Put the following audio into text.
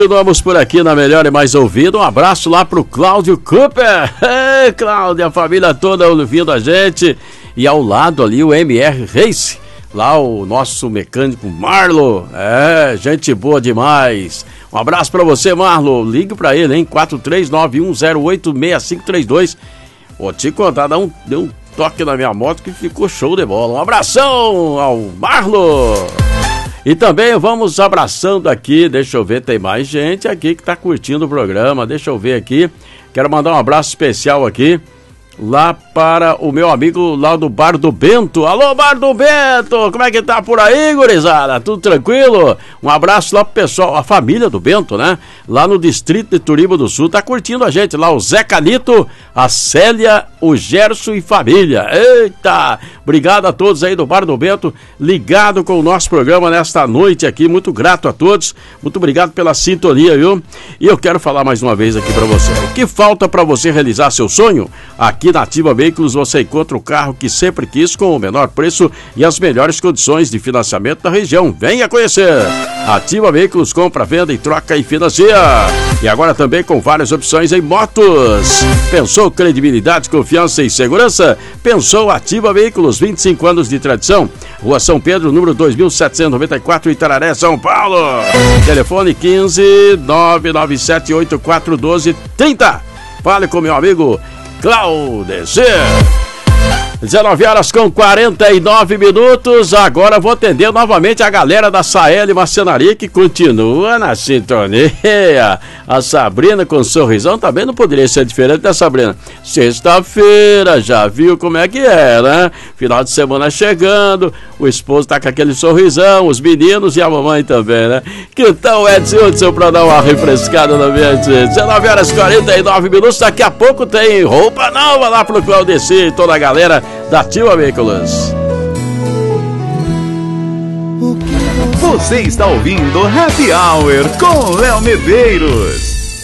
Continuamos por aqui na Melhor e Mais Ouvido. Um abraço lá pro Cláudio Cooper. Ei, Cláudio, a família toda ouvindo a gente. E ao lado ali o MR Race. Lá o nosso mecânico Marlo. Gente boa demais. Um abraço pra você, Marlo. Ligue pra ele, hein? 4391086532. Vou te contar, deu um toque na minha moto que ficou show de bola. Um abração ao Marlo. E também vamos abraçando aqui, deixa eu ver, tem mais gente aqui que tá curtindo o programa, deixa eu ver aqui. Quero mandar um abraço especial aqui, lá para o meu amigo lá do Bar do Bento. Alô, Bar do Bento, como é que tá por aí, gurizada? Tudo tranquilo? Um abraço lá pro pessoal, a família do Bento, né? Lá no distrito de Turiba do Sul, tá curtindo a gente lá, o Zé Canito, a Célia, o Gerson e família. Eita! Obrigado a todos aí do Bar do Bento, ligado com o nosso programa nesta noite aqui, muito grato a todos, muito obrigado pela sintonia, viu? E eu quero falar mais uma vez aqui pra você, o que falta pra você realizar seu sonho? Aqui na Ativa Veículos você encontra o carro que sempre quis com o menor preço e as melhores condições de financiamento da região. Venha conhecer! Ativa Veículos compra, venda e troca e financia. E agora também com várias opções em motos. Pensou credibilidade, confiança e segurança? Pensou Ativa Veículos, 25 anos de tradição. Rua São Pedro, número 2794, Itararé, São Paulo. Telefone 15-997-8412-30. Fale com meu amigo Claudecer. 19h49. Agora vou atender novamente a galera da Saeli Marcenaria, que continua na sintonia. A Sabrina com sorrisão também não poderia ser diferente, né, Sabrina? Sexta-feira, já viu como é que é, né? Final de semana chegando, o esposo tá com aquele sorrisão, os meninos e a mamãe também, né? Que tal, Edson, pra dar uma refrescada no ambiente? 19h49. Daqui a pouco tem roupa nova lá pro Claudecer e toda a galera da Ativa Veículos. Você está ouvindo Happy Hour com Léo Medeiros.